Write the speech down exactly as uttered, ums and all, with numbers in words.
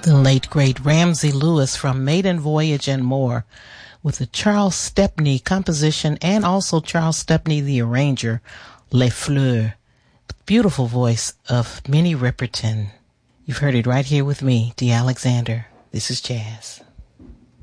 The late, great Ramsey Lewis from Maiden Voyage and More, with the Charles Stepney composition and also Charles Stepney, the arranger, Les Fleurs. The beautiful voice of Minnie Riperton. You've heard it right here with me, Dee Alexander. This is Jazz.